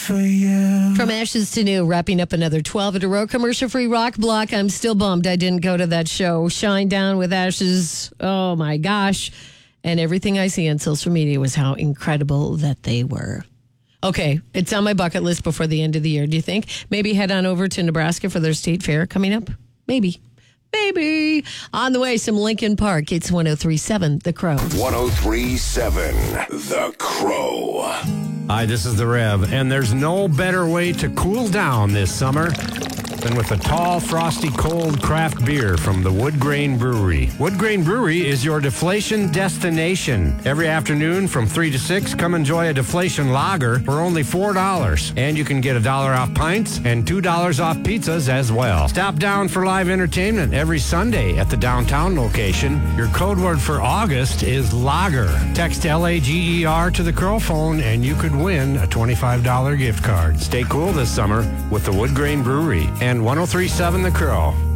for you. From ashes to new, wrapping up another 12 in a row commercial-free rock block. I'm still bummed I didn't go to that show. Shine Down with Ashes. Oh, my gosh. And everything I see on social media was how incredible that they were. Okay, it's on my bucket list before the end of the year. Do you think? Maybe head on over to Nebraska for their state fair coming up? Maybe. On the way, some Linkin Park. It's 103.7 The Crow. 103.7 The Crow. Hi, this is the Rev, and there's no better way to cool down this summer than with a tall, frosty, cold craft beer from the Wood Grain Brewery. Wood Grain Brewery is your deflation destination. Every afternoon from 3 to 6, come enjoy a deflation lager for only $4. And you can get $1 off pints and $2 off pizzas as well. Stop down for live entertainment every Sunday at the downtown location. Your code word for August is lager. Text LAGER to the Crow phone and you could win a $25 gift card. Stay cool this summer with the Wood Grain Brewery and 103.7 The Crow.